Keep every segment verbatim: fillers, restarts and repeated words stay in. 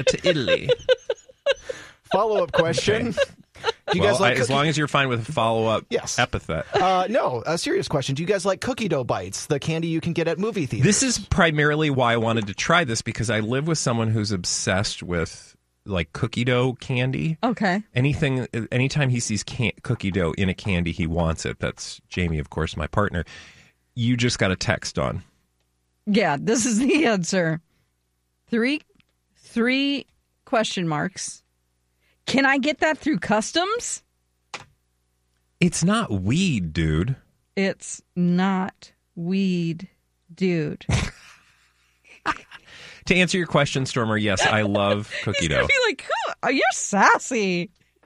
to Italy. Follow-up question. Okay. Do you well, guys like I, as long as you're fine with a follow-up yes. epithet. Uh, no, a serious question. Do you guys like cookie dough bites, the candy you can get at movie theaters? This is primarily why I wanted to try this, because I live with someone who's obsessed with like cookie dough candy. Okay. Anything, anytime he sees can- cookie dough in a candy, he wants it. That's Jamie, of course, my partner. You just got a text on. Yeah, this is the answer. Three, three question marks. Can I get that through customs? It's not weed, dude. It's not weed, dude. To answer your question, Stormer, yes, I love cookie He's dough. gonna be like, oh, you're sassy.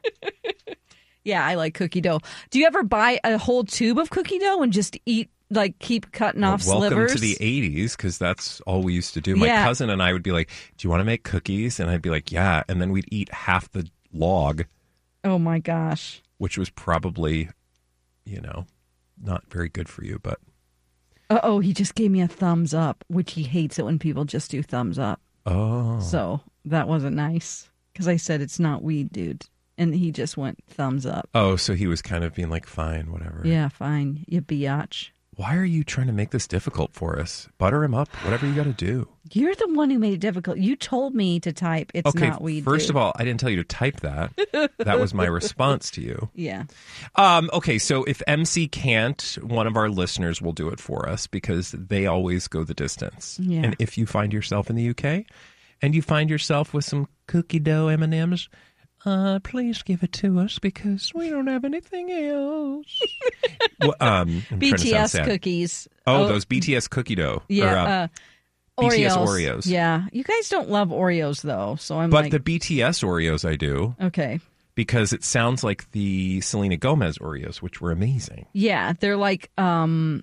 Yeah, I like cookie dough. Do you ever buy a whole tube of cookie dough and just eat, like, keep cutting well, off welcome slivers? to the eighties, because that's all we used to do. My Yeah. cousin and I would be like, do you want to make cookies? And I'd be like, yeah. And then we'd eat half the log. Oh, my gosh. Which was probably, you know, not very good for you, but... Uh-oh, he just gave me a thumbs up, which he hates it when people just do thumbs up. Oh. So that wasn't nice, because I said it's not weed, dude. And he just went thumbs up. Oh, so he was kind of being like, fine, whatever. Yeah, fine, you biatch. Why are you trying to make this difficult for us? Butter him up, whatever you got to do. You're the one who made it difficult. You told me to type, it's okay, not weed, first dude. of all, I didn't tell you to type that. That was my response to you. Yeah. Um, okay, so if M C can't, one of our listeners will do it for us, because they always go the distance. Yeah. And if you find yourself in the U K and you find yourself with some cookie dough M and M's, uh, please give it to us, because we don't have anything else. well, um, I'm B trying to T sound S sad. cookies. Oh, Oh. those B T S cookie dough. Yeah. Or, uh, uh, B T S Oreos. Oreos. Yeah. You guys don't love Oreos, though. So I'm But like, the B T S Oreos I do. okay. Because it sounds like the Selena Gomez Oreos, which were amazing. Yeah. They're like, um,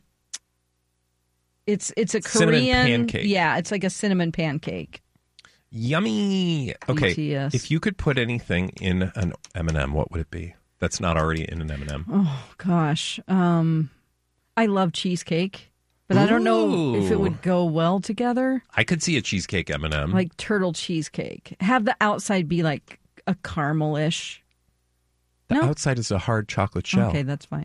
it's, it's a Cinnamon Korean. pancake. Yeah. It's like a cinnamon pancake. Yummy. Okay, B T S. if you could put anything in an M and M, what would it be? That's not already in an M and M. Oh, gosh. Um, I love cheesecake, but I don't know if it would go well together. I could see a cheesecake M and M. Like turtle cheesecake. Have the outside be like a caramelish. The no? outside is a hard chocolate shell. Okay, that's fine.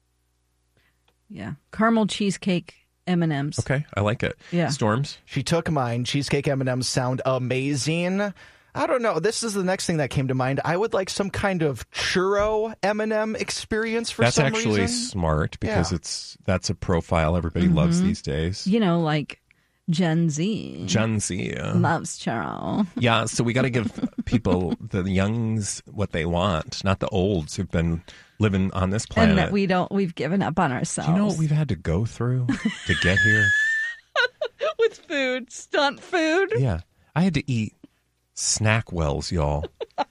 Yeah. Caramel cheesecake M and M's. Okay, I like it. Yeah. Storms? She took mine. Cheesecake M and M's sound amazing. I don't know. This is the next thing that came to mind. I would like some kind of churro M and M experience for That's some actually reason. smart, because Yeah. it's that's a profile everybody loves these days. You know, like Gen Z Gen Z. uh, loves churro. Yeah, so we got to give people, the youngs, what they want, not the olds who've been living on this planet. And that we don't, we've given up on ourselves. Do you know what we've had to go through to get here? With food, stunt food. Yeah. I had to eat snack wells, y'all.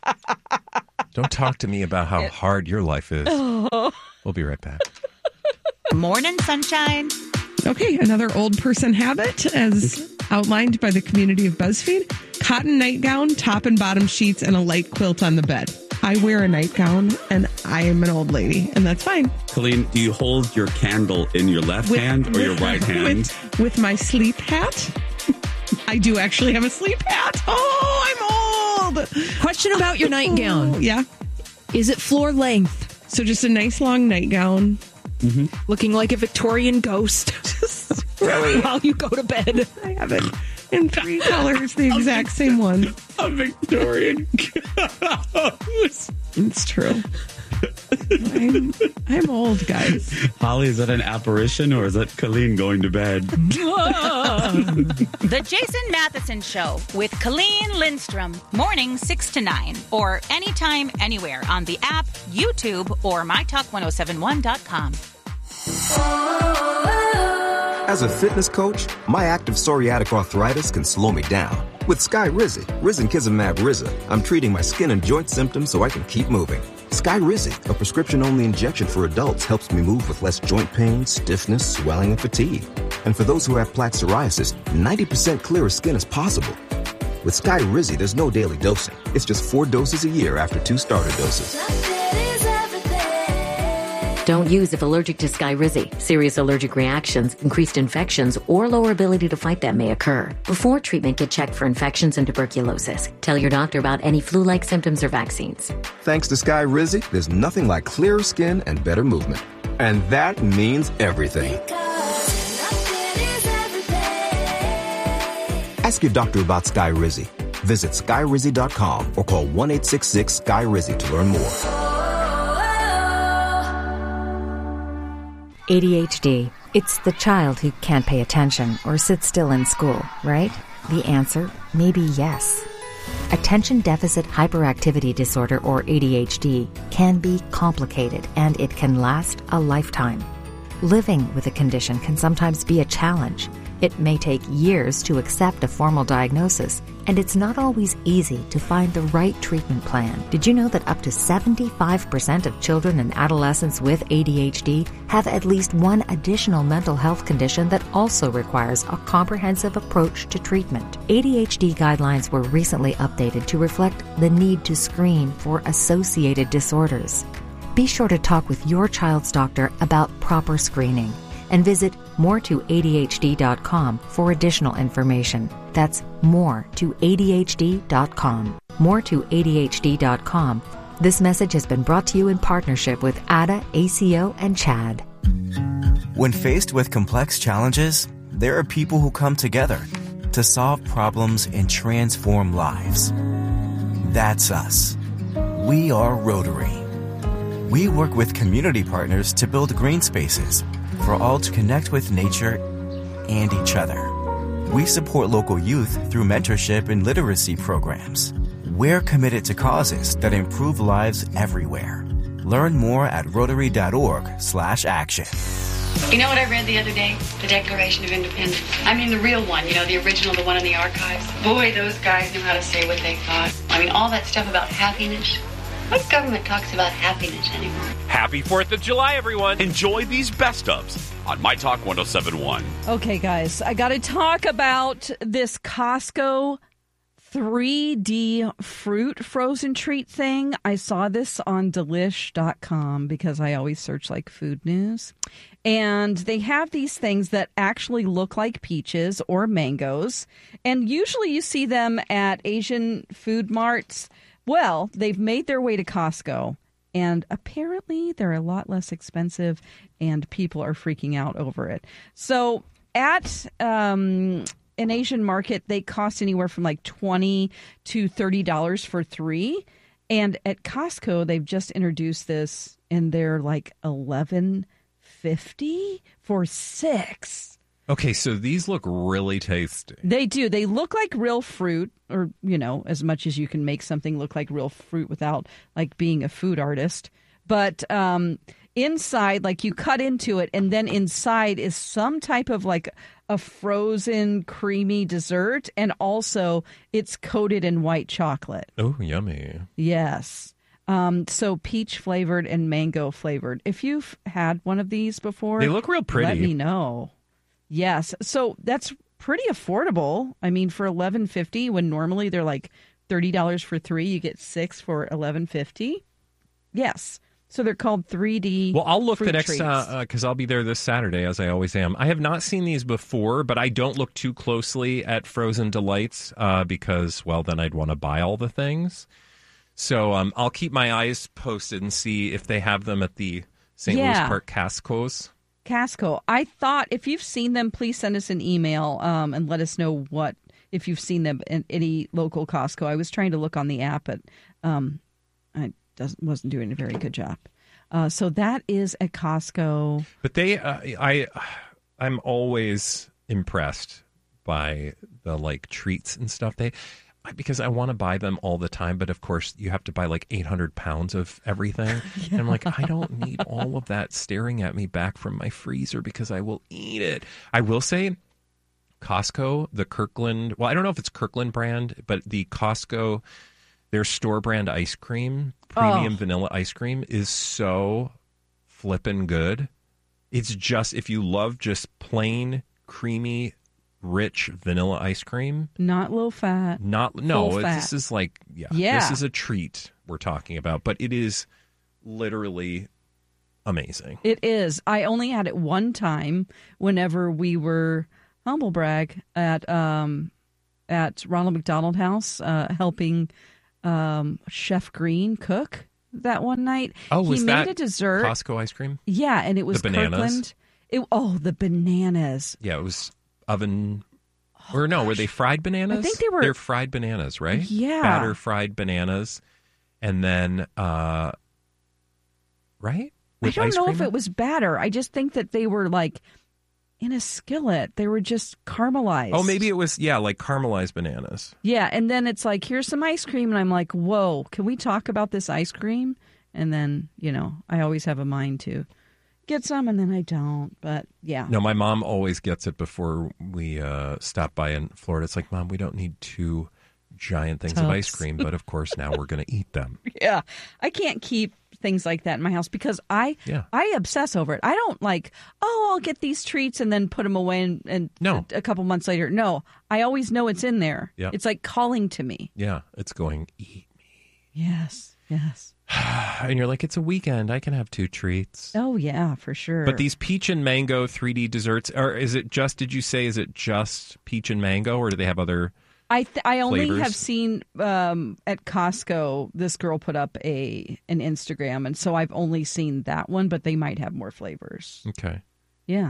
Don't talk to me about how hard your life is. We'll be right back. Morning sunshine. Okay, another old person habit, as outlined by the community of BuzzFeed. Cotton nightgown, top and bottom sheets, and a light quilt on the bed. I wear a nightgown, and I am an old lady, and that's fine. Colleen, do you hold your candle in your left With- hand or your right hand? With, with my sleep hat. I do actually have a sleep hat. Oh, I'm old. Question about your nightgown. Yeah. Is it floor length? So just a nice long nightgown. Mm-hmm. Looking like a Victorian ghost while you go to bed. I have it in three colors, the exact same one. A Victorian ghost. It's true. I'm, I'm old, guys. Holly, is that an apparition or is that Colleen going to bed? The Jason Matheson Show with Colleen Lindstrom. Morning six to nine. Or anytime, anywhere on the app, YouTube, or my talk ten seventy-one dot com. As a fitness coach, my active psoriatic arthritis can slow me down. With Skyrizi, Risankizumab Riza, I'm treating my skin and joint symptoms so I can keep moving. Skyrizi, a prescription-only injection for adults, helps me move with less joint pain, stiffness, swelling, and fatigue. And for those who have plaque psoriasis, ninety percent clearer skin is possible. With Skyrizi, there's no daily dosing. It's just four doses a year after two starter doses. Don't use if allergic to Skyrizi. Serious allergic reactions, increased infections, or lower ability to fight them may occur. Before treatment, get checked for infections and tuberculosis. Tell your doctor about any flu-like symptoms or vaccines. Thanks to Skyrizi, there's nothing like clearer skin and better movement. And that means everything. Ask your doctor about Skyrizi. Visit Skyrizi dot com or call one eight six six Sky Rizzy to learn more. A D H D. It's the child who can't pay attention or sit still in school, right? The answer may be yes. Attention Deficit Hyperactivity Disorder, or A D H D, can be complicated and it can last a lifetime. Living with a condition can sometimes be a challenge. It may take years to accept a formal diagnosis, and it's not always easy to find the right treatment plan. Did you know that up to seventy-five percent of children and adolescents with A D H D have at least one additional mental health condition that also requires a comprehensive approach to treatment? A D H D guidelines were recently updated to reflect the need to screen for associated disorders. Be sure to talk with your child's doctor about proper screening and visit more to A D H D dot com for additional information. That's more to A D H D dot com. more to A D H D dot com. This message has been brought to you in partnership with A D A, A C O, and CHAD. When faced with complex challenges, there are people who come together to solve problems and transform lives. That's us. We are Rotary. We work with community partners to build green spaces for all to connect with nature and each other. We support local youth through mentorship and literacy programs. We're committed to causes that improve lives everywhere. Learn more at rotary dot org slash action. You know what I read the other day? The Declaration of Independence. I mean the real one, you know, the original, the one in the archives. Boy, those guys knew how to say what they thought. I mean, all that stuff about happiness. What government talks about happiness anymore? Happy fourth of July, everyone. Enjoy these best ofs on My Talk one oh seven one. Okay, guys, I got to talk about this Costco three D fruit frozen treat thing. I saw this on delish dot com because I always search like food news. And they have these things that actually look like peaches or mangoes. And usually you see them at Asian food marts. Well, they've made their way to Costco, and apparently they're a lot less expensive, and people are freaking out over it. So at um, an Asian market, they cost anywhere from like twenty to thirty dollars for three. And at Costco, they've just introduced this, and they're like eleven fifty for six. Okay, so these look really tasty. They do. They look like real fruit, or, you know, as much as you can make something look like real fruit without, like, being a food artist. But um, inside, like, you cut into it, and then inside is some type of, like, a frozen, creamy dessert, and also it's coated in white chocolate. Oh, yummy. Yes. Um, so peach flavored and mango flavored. If you've had one of these before, they look real pretty. Let me know. Yes. So that's pretty affordable. I mean, for eleven fifty, when normally they're like thirty dollars for three, you get six for eleven fifty. Yes. So they're called three D. Well, I'll look fruit the next treats. uh because I'll be there this Saturday, as I always am. I have not seen these before, but I don't look too closely at Frozen Delights uh, because, well, then I'd want to buy all the things. So um, I'll keep my eyes posted and see if they have them at the Saint Yeah. Louis Park Cascos. Casco. I thought if you've seen them, please send us an email um, and let us know what if you've seen them in any local Costco. I was trying to look on the app, but um, I doesn't, wasn't doing a very good job. Uh, so that is at Costco. But they, uh, I, I'm always impressed by the like treats and stuff they. Because I want to buy them all the time, but of course you have to buy like eight hundred pounds of everything. Yeah. And I'm like, I don't need all of that staring at me back from my freezer because I will eat it. I will say Costco, the Kirkland, well, I don't know if it's Kirkland brand, but the Costco, their store brand ice cream, premium oh. vanilla ice cream is so flippin' good. It's just, if you love just plain creamy rich vanilla ice cream, not low fat, not no full it, fat. This is like yeah, yeah this is a treat we're talking about, but it is literally amazing. It is. I only had it one time whenever we were, humble brag, at um, at Ronald McDonald House uh, helping um, Chef Green cook that one night. Oh, was he that made a dessert. Costco ice cream? Yeah, and it was The bananas? Kirkland. It, oh, the bananas. Yeah, it was oven... Or no, were they fried bananas? I think they were- They're fried bananas, right? Yeah. Batter fried bananas. And then, uh, right? I With don't ice know cream? if it was batter. I just think that they were like in a skillet. They were just caramelized. Oh, maybe it was, yeah, like caramelized bananas. Yeah, and then it's like, here's some ice cream. And I'm like, whoa, can we talk about this ice cream? And then, you know, I always have a mind to get some, and then I don't. But yeah. No, my mom always gets it before we uh, stop by in Florida. It's like, Mom, we don't need two giant things of Tubs. ice cream, but of course now we're going to eat them. Yeah, I can't keep things like that in my house because I Yeah. I obsess over it. I don't like, oh, I'll get these treats and then put them away and, and No. a, a couple months later. No, I always know it's in there. Yeah. It's like calling to me. Yeah, it's going, eat. Yes, yes. And you're like, it's a weekend. I can have two treats. Oh, yeah, for sure. But these peach and mango three D desserts, or is it just, did you say, is it just peach and mango, or do they have other? I th- I only flavors? have seen um, at Costco, this girl put up a an Instagram, and so I've only seen that one, but they might have more flavors. Okay. Yeah.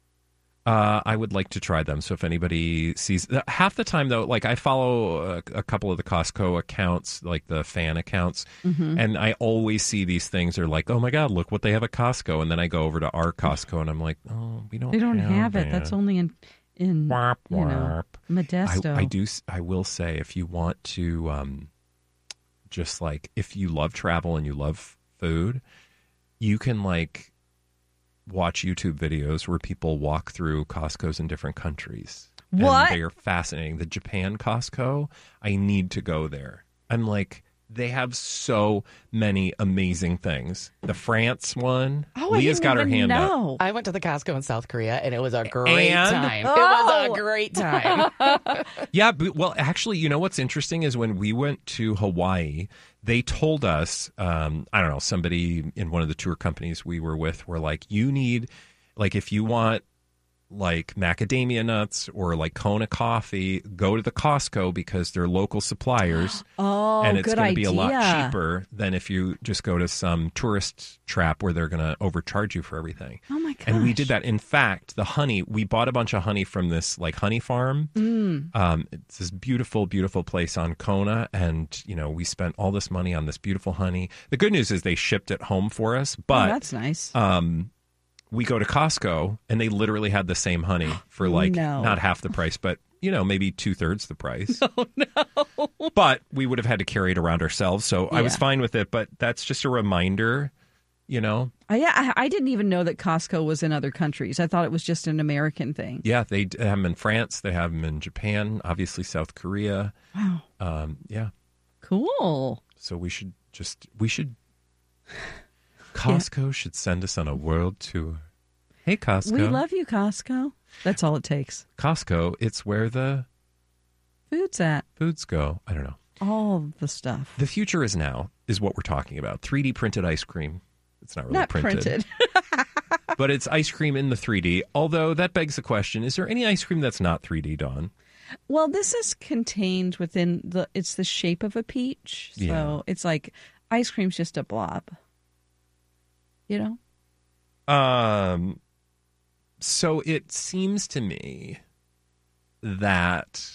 Uh, I would like to try them. So if anybody sees, half the time though, like I follow a, a couple of the Costco accounts, like the fan accounts, Mhm. and I always see these things. They're like, oh my God, look what they have at Costco. And then I go over to our Costco and I'm like, oh, we don't They don't have, have it. that. That's only in, in Warp, you know, warp. Modesto. I, I do. I will say, if you want to, um, just like if you love travel and you love food, you can like watch YouTube videos where people walk through Costco's in different countries. What? And they are fascinating. The Japan Costco, I need to go there. I'm like, they have so many amazing things. The France one, Oh, I Leah's didn't got her even hand up. know. I went to the Costco in South Korea, and it was a great And? time. Oh! It was a great time. Yeah, but, well, actually, you know what's interesting is when we went to Hawaii, they told us, um, I don't know, somebody in one of the tour companies we were with were like, you need, like, if you want, like, macadamia nuts or, like, Kona coffee, go to the Costco because they're local suppliers. Oh, and it's good going to be a lot idea. cheaper than if you just go to some tourist trap where they're going to overcharge you for everything. Oh, my gosh. And we did that. In fact, the honey, we bought a bunch of honey from this like honey farm. Mm. Um, it's this beautiful, beautiful place on Kona. And, you know, we spent all this money on this beautiful honey. The good news is they shipped it home for us. But oh, that's nice. um, we go to Costco and they literally had the same honey for like No. not half the price, but, you know, maybe two thirds the price. Oh, no. But we would have had to carry it around ourselves. So I was Yeah. fine with it. But that's just a reminder, you know. Uh, yeah, I, I didn't even know that Costco was in other countries. I thought it was just an American thing. Yeah, they d- have them in France. They have them in Japan, obviously South Korea. Wow. Um, yeah. Cool. So we should just, we should, Costco should send us on a world tour. Hey, Costco. We love you, Costco. That's all it takes. Costco, it's where the Food's at. foods go. I don't know. All the stuff. The future is now, is what we're talking about. three D printed ice cream. It's not really Not printed. printed. But it's ice cream in the three D. Although that begs the question, is there any ice cream that's not three D, Dawn? Well, this is contained within the, it's the shape of a peach. So Yeah. it's like ice cream's just a blob. You know? Um, so it seems to me that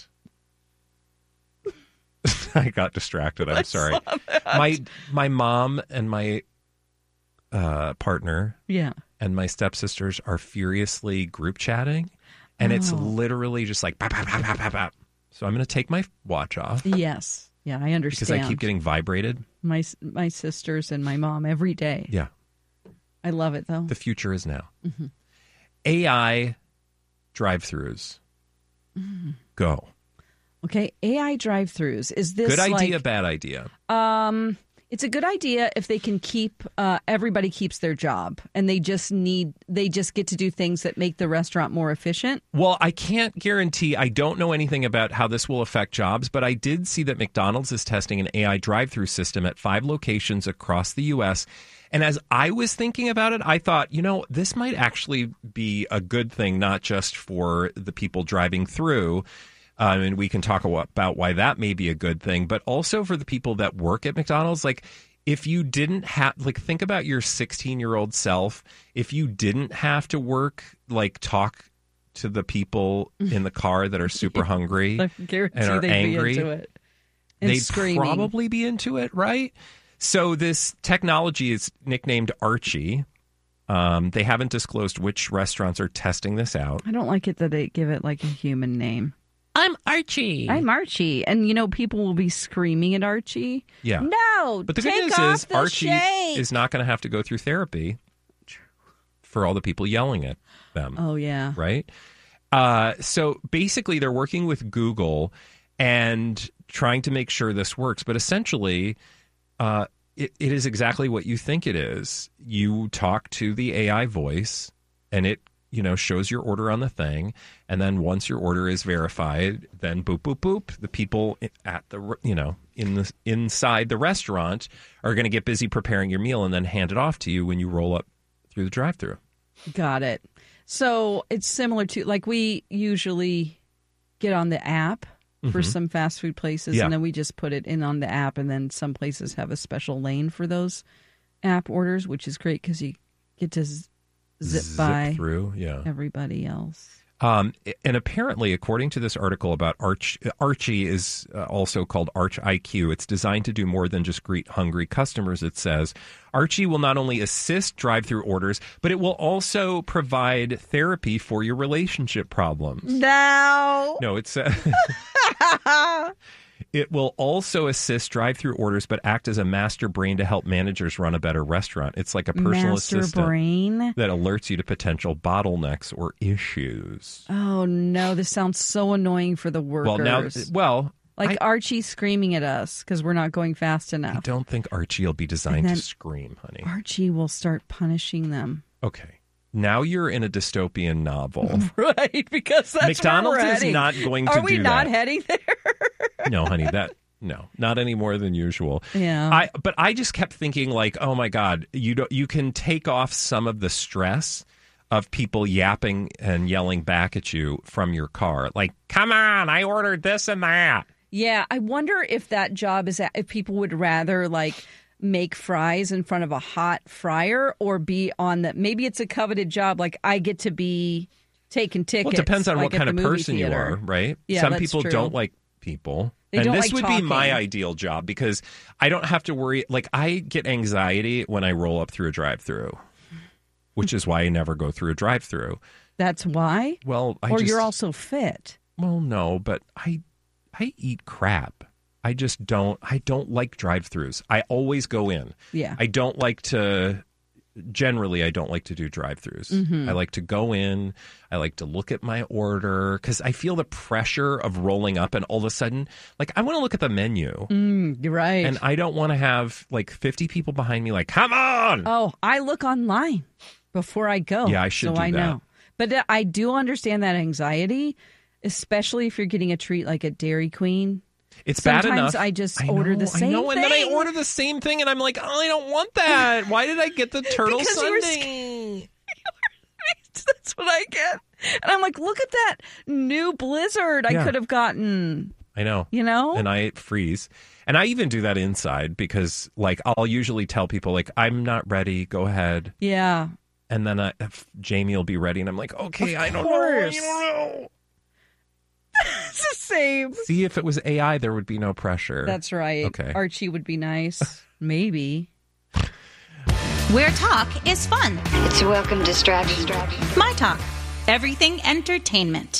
I got distracted. I'm I sorry. saw that. My my mom and my uh, partner, Yeah. and my stepsisters are furiously group chatting, and it's Oh. literally just like bap, bap, bap, bap, bap, bap. So I'm going to take my watch off Yes. Yeah, I understand. because I keep getting vibrated. my my sisters and my mom every day. Yeah. I love it though. The future is now. Mhm. A I drive-throughs. Mm. Go. Okay, A I drive-throughs. Is this Good idea, like, bad idea. Um, It's a good idea if they can keep, uh, everybody keeps their job and they just need, they just get to do things that make the restaurant more efficient. Well, I can't guarantee, I don't know anything about how this will affect jobs, but I did see that McDonald's is testing an A I drive-through system at five locations across the U S. And as I was thinking about it, I thought, you know, this might actually be a good thing, not just for the people driving through. Um, and we can talk about why that may be a good thing, but also for the people that work at McDonald's. Like, if you didn't have, like, think about your sixteen-year-old self. If you didn't have to work, like, talk to the people in the car that are super hungry and are they'd angry, be into it. And they'd screaming. probably be into it, right? So this technology is nicknamed Archie. Um, they haven't disclosed which restaurants are testing this out. I don't like it that they give it like a human name. I'm Archie. I'm Archie. And, you know, people will be screaming at Archie. Yeah. No, But the take good news off is the Archie shake. is not going to have to go through therapy for all the people yelling at them. Oh, yeah. Right? Uh, so basically, they're working with Google and trying to make sure this works. But essentially, uh, it, it is exactly what you think it is. You talk to the A I voice, and it you know, shows your order on the thing. And then once your order is verified, then boop, boop, boop, the people at the, you know, in the inside the restaurant are going to get busy preparing your meal and then hand it off to you when you roll up through the drive-thru. Got it. So it's similar to, like, we usually get on the app for Mm-hmm. some fast food places, Yeah. and then we just put it in on the app, and then some places have a special lane for those app orders, which is great because you get to z- zip, Zip by through, yeah. everybody else. Um, and apparently, according to this article about Arch, Archie is uh, also called Arch I Q. It's designed to do more than just greet hungry customers, it says. Archie will not only assist drive-through orders, but it will also provide therapy for your relationship problems. No. No, it's... Uh, It will also assist drive-through orders, but act as a master brain to help managers run a better restaurant. It's like a personal Master assistant brain? that alerts you to potential bottlenecks or issues. Oh, no. This sounds so annoying for the workers. Well, now, well, Like I, Archie screaming at us because we're not going fast I enough. don't think Archie will be designed And then to scream, honey. Archie will start punishing them. Okay. Now you're in a dystopian novel. Right, because that's McDonald's where we're is heading. not going to Are we do not that. heading there? No, honey, that no, not any more than usual. Yeah. I but I just kept thinking like, oh my God, you don't, you can take off some of the stress of people yapping and yelling back at you from your car. Like, come on, I ordered this and that. Yeah, I wonder if that job is, if people would rather like make fries in front of a hot fryer or be on the, maybe it's a coveted job. Like I get to be taking tickets. Well, it depends on like what at kind the of movie person theater. you are, right? Yeah, Some that's people true. don't like people. They and don't this like would be my talking. ideal job because I don't have to worry. Like, I get anxiety when I roll up through a drive-through, which is why I never go through a drive-through. That's why? Well, I or just, you're also fit. Well, no, but I I eat crap. I just don't I don't like drive-throughs. I always go in. Yeah. I don't like to generally I don't like to do drive-throughs. Mhm. I like to go in, I like to look at my order cuz I feel the pressure of rolling up and all of a sudden like I want to look at the menu. Mm, you're right. And I don't want to have like fifty people behind me like, "Come on." Oh, I look online before I go. Yeah, I should so do I that. know. But uh, I do understand that anxiety, especially if you're getting a treat like at Dairy Queen. It's Sometimes bad enough. I just I order know, the same I know, and then I thing. order the same thing, and I'm like, oh, I don't want that. Why did I get the turtle Because you were sundae? That's what I get. And I'm like, look at that new Blizzard I Yeah. could have gotten. I know. You know? And I freeze. And I even do that inside because, like, I'll usually tell people, like, I'm not ready. Go ahead. Yeah. And then I, if Jamie will be ready, and I'm like, okay, Of I don't course. know. I don't know. It's the same. See, if it was A I, there would be no pressure. That's right. Okay. Archie would be nice. Maybe. Where talk is fun. It's a welcome distraction. My Talk. Everything entertainment.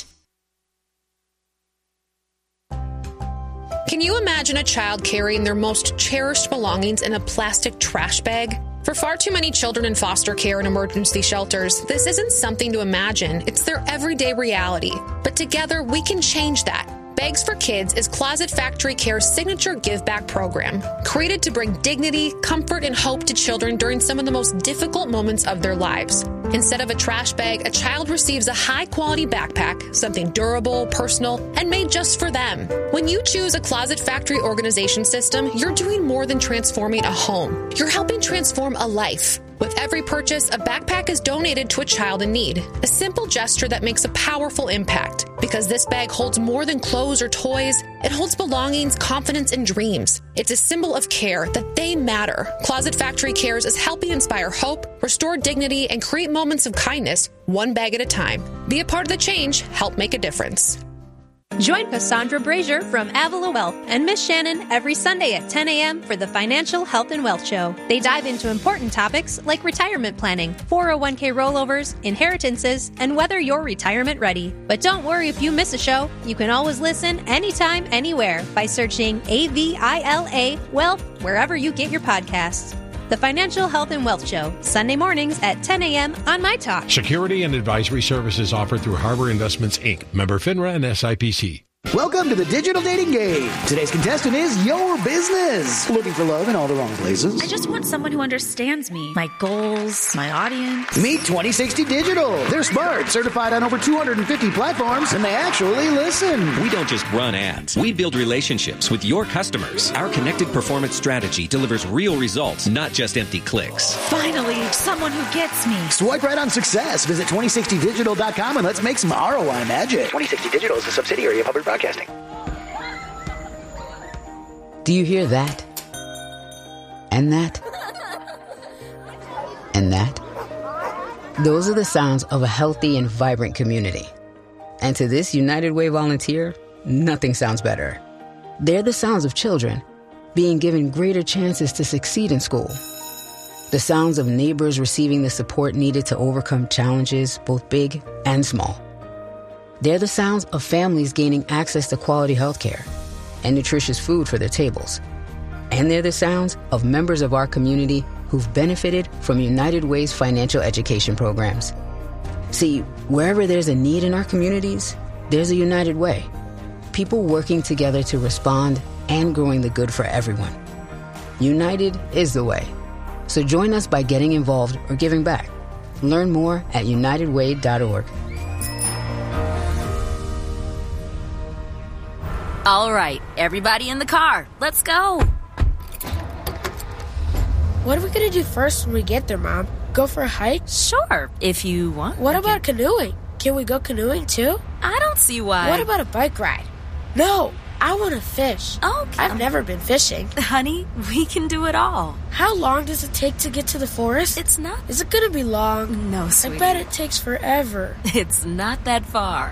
Can you imagine a child carrying their most cherished belongings in a plastic trash bag? For far too many children in foster care and emergency shelters, this isn't something to imagine. It's their everyday reality. But together, we can change that. Bags for Kids is Closet Factory Care's signature give back program, created to bring dignity, comfort, and hope to children during some of the most difficult moments of their lives. Instead of a trash bag, a child receives a high-quality backpack, something durable, personal, and made just for them. When you choose a Closet Factory organization system, you're doing more than transforming a home. You're helping transform a life. With every purchase, a backpack is donated to a child in need. A simple gesture that makes a powerful impact. Because this bag holds more than clothes or toys, it holds belongings, confidence, and dreams. It's a symbol of care that they matter. Closet Factory Cares is helping inspire hope, restore dignity, and create moments of kindness, one bag at a time. Be a part of the change. Help make a difference. Join Cassandra Brazier from Avila Wealth and Miss Shannon every Sunday at ten a.m. for the Financial Health and Wealth Show. They dive into important topics like retirement planning, four oh one k rollovers, inheritances, and whether you're retirement ready. But don't worry if you miss a show. You can always listen anytime, anywhere by searching A V I L A Wealth wherever you get your podcasts. The Financial Health and Wealth Show, Sunday mornings at ten a.m. on My Talk. Security and advisory services offered through Harbor Investments, Incorporated. Member FINRA and S I P C. Welcome to the Digital Dating Game. Today's contestant is Your Business. Looking for love in all the wrong places? I just want someone who understands me, my goals, my audience. Meet twenty sixty Digital. They're smart, certified on over two hundred fifty platforms, and they actually listen. We don't just run ads. We build relationships with your customers. Our connected performance strategy delivers real results, not just empty clicks. Finally, someone who gets me. Swipe right on success. Visit twenty sixty digital dot com and let's make some R O I magic. twenty sixty Digital is a subsidiary of Hubbard Broadcasting. Do you hear that? And that? And that? Those are the sounds of a healthy and vibrant community. And to this United Way volunteer, nothing sounds better. They're the sounds of children being given greater chances to succeed in school. The sounds of neighbors receiving the support needed to overcome challenges, both big and small. They're the sounds of families gaining access to quality health care and nutritious food for their tables. And they're the sounds of members of our community who've benefited from United Way's financial education programs. See, wherever there's a need in our communities, there's a United Way. People working together to respond and growing the good for everyone. United is the way. So join us by getting involved or giving back. Learn more at united way dot org. All right, everybody in the car. Let's go. What are we going to do first when we get there, Mom? Go for a hike? Sure, if you want. What about canoeing? Can we go canoeing too? I don't see why. What about a bike ride? No, I want to fish. Okay. I've never been fishing. Honey, we can do it all. How long does it take to get to the forest? It's not. Is it going to be long? No, sweetie. I bet it takes forever. It's not that far.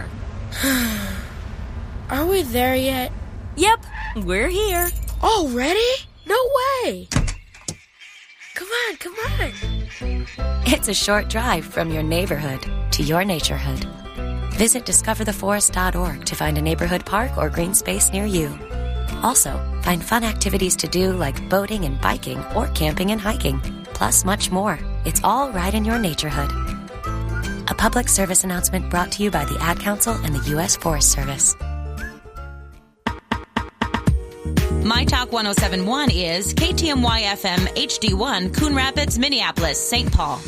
Are we there yet? Yep, we're here. Already? No way. Come on, come on. It's a short drive from your neighborhood to your naturehood. Visit discover the forest dot org to find a neighborhood park or green space near you. Also, find fun activities to do like boating and biking or camping and hiking, plus much more. It's all right in your naturehood. A public service announcement brought to you by the Ad Council and the U S Forest Service. My Talk one oh seven point one is K T M Y F M H D one, Coon Rapids, Minneapolis, Saint Paul.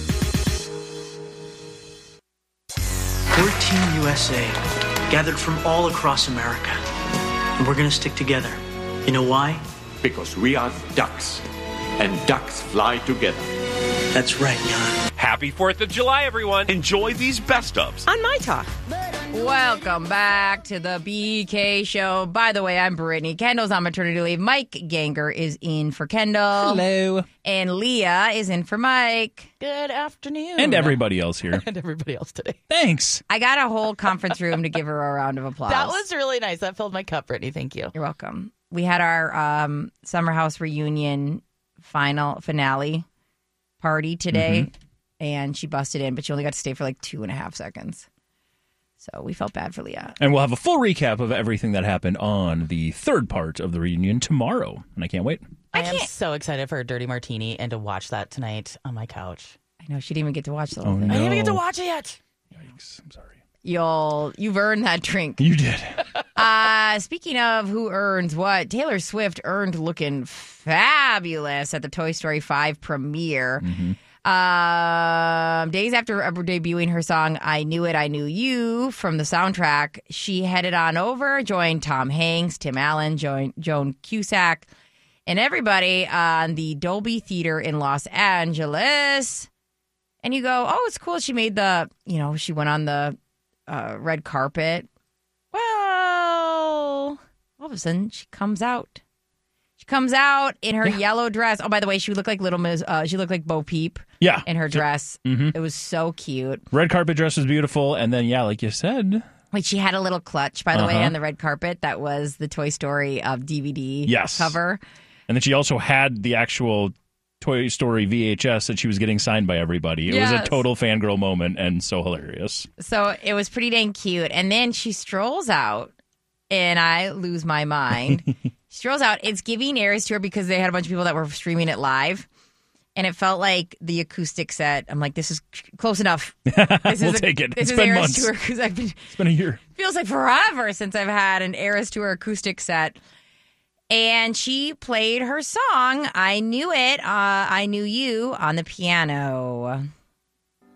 We're Team U S A, gathered from all across America. And we're going to stick together. You know why? Because we are ducks, and ducks fly together. That's right, Jan. Happy fourth of July, everyone. Enjoy these best ofs on My Talk. Welcome back to the B K Show. By the way, I'm Brittany. Kendall's on maternity leave. Mike Ganger is in for Kendall. Hello. And Leah is in for Mike. Good afternoon. And everybody else here. And everybody else today. Thanks. I got a whole conference room to give her a round of applause. That was really nice. That filled my cup, Brittany. Thank you. You're welcome. We had our um, Summer House reunion final finale party today, mm-hmm. and she busted in, but she only got to stay for like two and a half seconds. So we felt bad for Leah. And we'll have a full recap of everything that happened on the third part of the reunion tomorrow. And I can't wait. I, I am so excited for a Dirty Martini and to watch that tonight on my couch. I know. She didn't even get to watch the whole oh, thing. No. I didn't even get to watch it yet. Yikes. I'm sorry. you'll you've earned that drink. You did. Uh, speaking of who earns what, Taylor Swift earned looking fabulous at the Toy Story five premiere. Mm-hmm. Um, days after debuting her song "I Knew It, I Knew You" from the soundtrack, she headed on over, joined Tom Hanks, Tim Allen, joined Joan Cusack, and everybody on the Dolby Theater in Los Angeles. And you go, oh, it's cool. She made the, you know, she went on the uh, red carpet. Well, all of a sudden, she comes out. She comes out in her yeah. yellow dress. Oh, by the way, she looked like Little Miss. Uh, she looked like Bo Peep. Yeah, in her dress. Mm-hmm. It was so cute. Red carpet dress was beautiful, and then yeah, like you said, wait, she had a little clutch, by the uh-huh. way, on the red carpet. That was the Toy Story of D V D yes. cover. And then she also had the actual Toy Story V H S that she was getting signed by everybody. It yes. was a total fangirl moment and so hilarious. So it was pretty dang cute. And then she strolls out, and I lose my mind. She strolls out. It's giving Eras Tour because they had a bunch of people that were streaming it live. And it felt like the acoustic set. I'm like, this is close enough. This we'll is a, take it. This it's is been Eras months. Tour because I've been. It's been a year. Feels like forever since I've had an Eras Tour acoustic set. And she played her song, "I Knew It, uh, I Knew You," on the piano.